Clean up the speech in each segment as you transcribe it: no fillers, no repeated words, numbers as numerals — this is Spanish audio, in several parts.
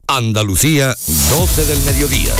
Andalucía, 12 del mediodía.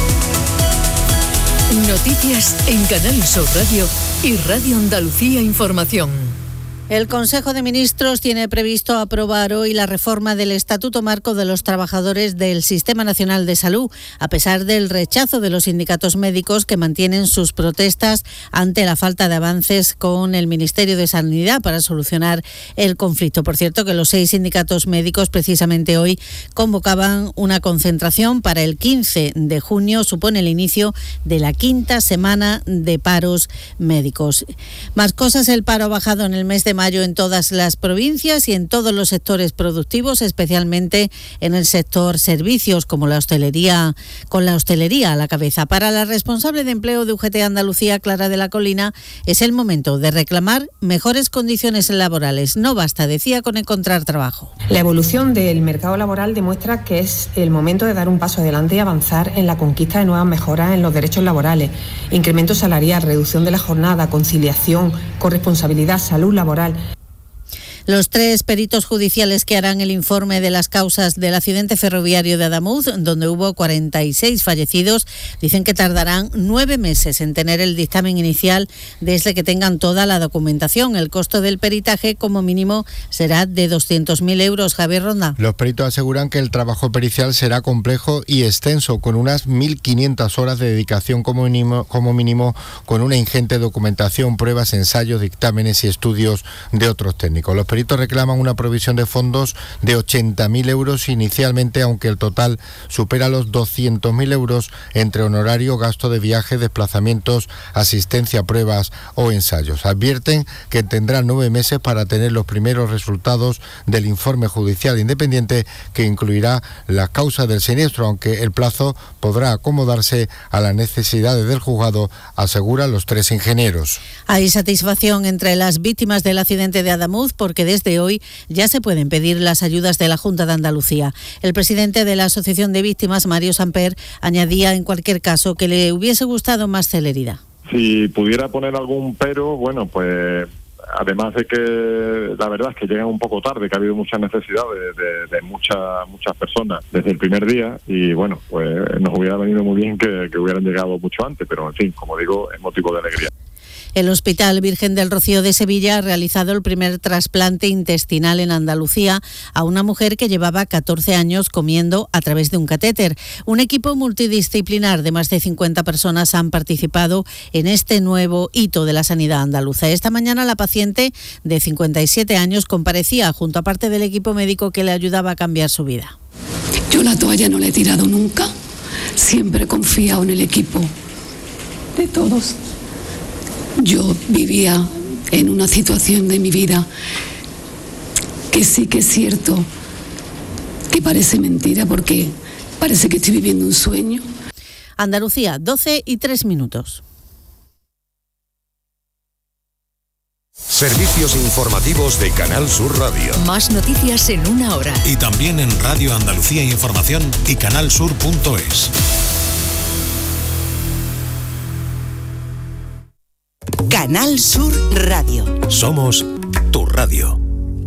Noticias en Canal Sur Radio y Radio Andalucía Información. El Consejo de Ministros tiene previsto aprobar hoy la reforma del Estatuto Marco de los Trabajadores del Sistema Nacional de Salud, a pesar del rechazo de los sindicatos médicos que mantienen sus protestas ante la falta de avances con el Ministerio de Sanidad para solucionar el conflicto. Por cierto, que los 6 sindicatos médicos precisamente hoy convocaban una concentración para el 15 de junio, supone el inicio de la 5ª semana de paros médicos. Más cosas, el paro ha bajado en el mes de mayo en todas las provincias y en todos los sectores productivos, especialmente en el sector servicios, como la hostelería, con la hostelería a la cabeza. Para la responsable de empleo de UGT Andalucía, Clara de la Colina, es el momento de reclamar mejores condiciones laborales. No basta, decía, con encontrar trabajo. La evolución del mercado laboral demuestra que es el momento de dar un paso adelante y avanzar en la conquista de nuevas mejoras en los derechos laborales, incremento salarial, reducción de la jornada, conciliación, corresponsabilidad, salud laboral. Los 3 peritos judiciales que harán el informe de las causas del accidente ferroviario de Adamuz, donde hubo 46 fallecidos, dicen que tardarán 9 meses en tener el dictamen inicial desde que tengan toda la documentación. El costo del peritaje, como mínimo, será de 200.000 euros. Javier Ronda. Los peritos aseguran que el trabajo pericial será complejo y extenso, con unas 1.500 horas de dedicación como mínimo, con una ingente documentación, pruebas, ensayos, dictámenes y estudios de otros técnicos. Los peritos reclaman una provisión de fondos de 80.000 euros inicialmente, aunque el total supera los 200.000 euros entre honorario, gasto de viaje, desplazamientos, asistencia, pruebas o ensayos. Advierten que tendrán 9 meses para tener los primeros resultados del informe judicial independiente que incluirá las causas del siniestro, aunque el plazo podrá acomodarse a las necesidades del juzgado, aseguran los 3 ingenieros. Hay satisfacción entre las víctimas del accidente de Adamuz porque desde hoy ya se pueden pedir las ayudas de la Junta de Andalucía. El presidente de la Asociación de Víctimas, Mario Samper, añadía en cualquier caso que le hubiese gustado más celeridad. Si pudiera poner algún pero, bueno, pues además de que la verdad es que llegan un poco tarde, que ha habido mucha necesidad de muchas personas desde el primer día y bueno, pues nos hubiera venido muy bien que hubieran llegado mucho antes, pero en fin, como digo, es motivo de alegría. El Hospital Virgen del Rocío de Sevilla ha realizado el primer trasplante intestinal en Andalucía a una mujer que llevaba 14 años comiendo a través de un catéter. Un equipo multidisciplinar de más de 50 personas han participado en este nuevo hito de la sanidad andaluza. Esta mañana la paciente de 57 años comparecía junto a parte del equipo médico que le ayudaba a cambiar su vida. Yo la toalla no la he tirado nunca, siempre he confiado en el equipo de todos. Yo vivía en una situación de mi vida que sí que es cierto, que parece mentira porque parece que estoy viviendo un sueño. Andalucía, 12:03. Servicios informativos de Canal Sur Radio. Más noticias en una hora. Y también en Radio Andalucía Información y canalsur.es. Canal Sur Radio. Somos tu radio.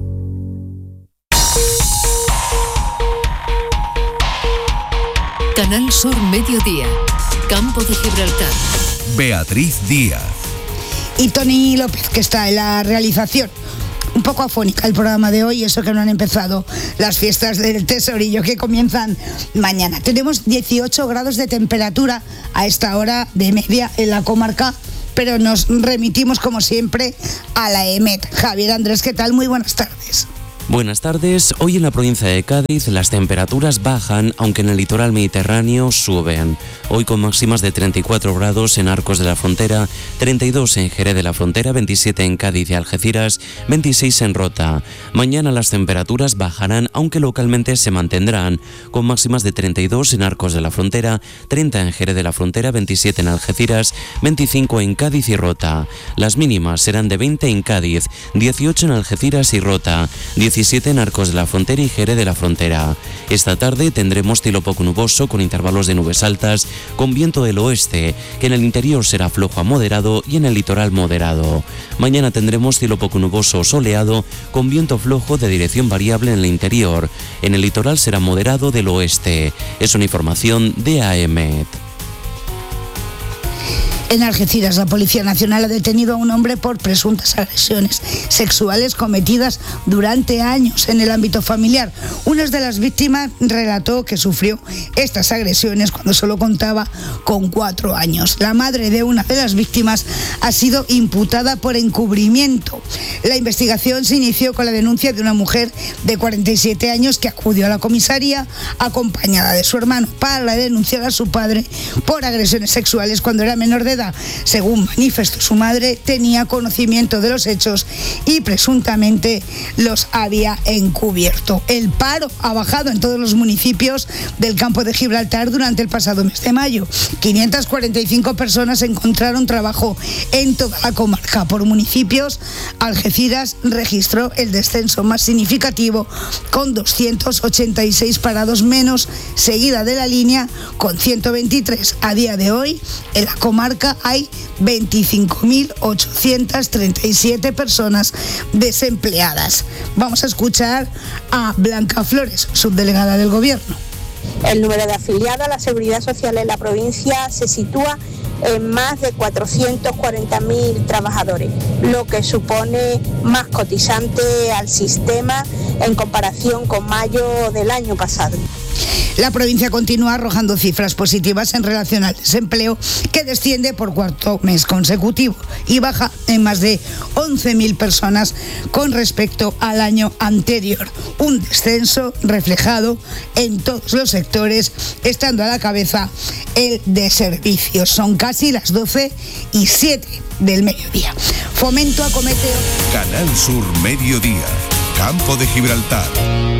Canal Sur Mediodía. Campo de Gibraltar. Beatriz Díaz. Y Tony López, que está en la realización. Un poco afónica el programa de hoy, eso que no han empezado las fiestas del Tesorillo que comienzan mañana. Tenemos 18 grados de temperatura a esta hora de media en la comarca, pero nos remitimos como siempre a la EMET. Javier Andrés, ¿qué tal? Muy buenas tardes. Buenas tardes. Hoy en la provincia de Cádiz las temperaturas bajan, aunque en el litoral mediterráneo suben. Hoy con máximas de 34 grados en Arcos de la Frontera, 32 en Jerez de la Frontera, 27 en Cádiz y Algeciras, 26 en Rota. Mañana las temperaturas bajarán, aunque localmente se mantendrán, con máximas de 32 en Arcos de la Frontera, 30 en Jerez de la Frontera, 27 en Algeciras, 25 en Cádiz y Rota. Las mínimas serán de 20 en Cádiz, 18 en Algeciras y Rota, 17 17 en Arcos de la Frontera y Jerez de la Frontera. Esta tarde tendremos cielo poco nuboso con intervalos de nubes altas con viento del oeste, que en el interior será flojo a moderado y en el litoral moderado. Mañana tendremos cielo poco nuboso o soleado con viento flojo de dirección variable en el interior. En el litoral será moderado del oeste. Es una información de AEMET. En Algeciras, la Policía Nacional ha detenido a un hombre por presuntas agresiones sexuales cometidas durante años en el ámbito familiar. Una de las víctimas relató que sufrió estas agresiones cuando solo contaba con 4 años. La madre de una de las víctimas ha sido imputada por encubrimiento. La investigación se inició con la denuncia de una mujer de 47 años que acudió a la comisaría acompañada de su hermano para denunciar a su padre por agresiones sexuales cuando era menor de edad. Según manifestó su madre, tenía conocimiento de los hechos y presuntamente los había encubierto. El paro ha bajado en todos los municipios del campo de Gibraltar durante el pasado mes de mayo. 545 personas encontraron trabajo en toda la comarca. Por municipios, Algeciras registró el descenso más significativo con 286 parados menos, seguida de la línea con 123. A día de hoy, en la comarca hay 25.837 personas desempleadas. Vamos a escuchar a Blanca Flores, subdelegada del Gobierno. El número de afiliados a la Seguridad Social en la provincia se sitúa en más de 440.000 trabajadores, lo que supone más cotizante al sistema en comparación con mayo del año pasado. La provincia continúa arrojando cifras positivas en relación al desempleo, que desciende por 4º mes consecutivo y baja en más de 11.000 personas con respecto al año anterior. Un descenso reflejado en todos los sectores, estando a la cabeza el de servicios. Son casi las 12:07 del mediodía. Fomento acomete. Canal Sur Mediodía, Campo de Gibraltar.